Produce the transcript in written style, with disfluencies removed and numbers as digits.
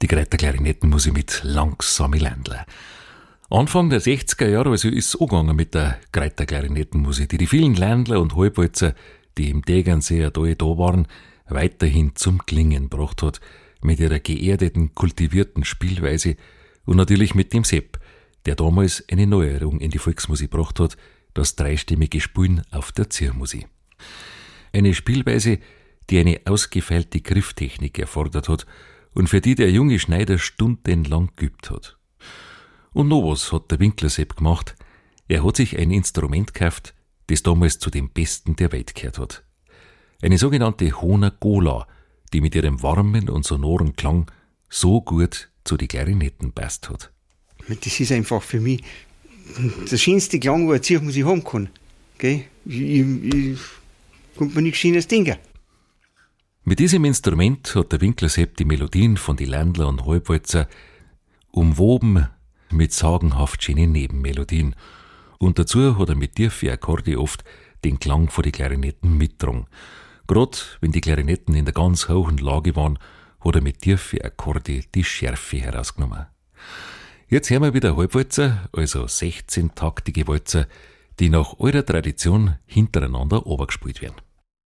Die Greiter Klarinettenmusik mit Langsame Ländler. Anfang der 60er Jahre also ist es angegangen mit der Greiter Klarinettenmusik, die vielen Ländler und Halbwalzer, die im Tegernseer da waren, weiterhin zum Klingen gebracht hat, mit ihrer geerdeten, kultivierten Spielweise und natürlich mit dem Sepp, der damals eine Neuerung in die Volksmusik gebracht hat, das dreistimmige Spielen auf der Ziermusik. Eine Spielweise, die eine ausgefeilte Grifftechnik erfordert hat und für die der junge Schneider stundenlang geübt hat. Und noch was hat der Winkler Sepp gemacht. Er hat sich ein Instrument gekauft, das damals zu den besten der Welt gehört hat. Eine sogenannte Hohner Gola, die mit ihrem warmen und sonoren Klang so gut zu den Klarinetten passt hat. Das ist einfach für mich der schönste Klang, wo eine Ziermusik haben kann. Gell? Ich kommt mir nichts Schönes denken. Mit diesem Instrument hat der Winkler Sepp die Melodien von die Ländler und Halbwalzer umwoben mit sagenhaft schönen Nebenmelodien. Und dazu hat er mit tiefen Akkorde oft den Klang von die Klarinetten mitgetragen. Gerade wenn die Klarinetten in der ganz hohen Lage waren, hat er mit tiefen Akkorde die Schärfe herausgenommen. Jetzt hören wir wieder Halbwalzer, also 16-taktige Walzer, die nach alter Tradition hintereinander runtergespielt werden.